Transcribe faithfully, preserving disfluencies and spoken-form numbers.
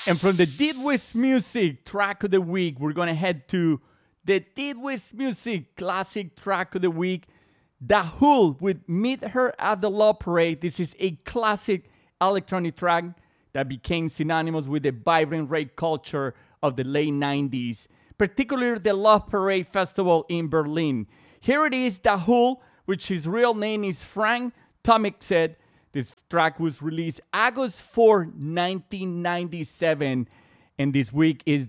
And from the Didwist Music track of the week, we're going to head to the Didwist Music classic track of the week, Da Hool with Meet Her at the Love Parade. This is a classic electronic track that became synonymous with the vibrant rave culture of the late nineties, particularly the Love Parade Festival in Berlin. Here it is, Da Hool, which his real name is Frank Tomikset. This track was released August fourth, nineteen ninety-seven, and this week is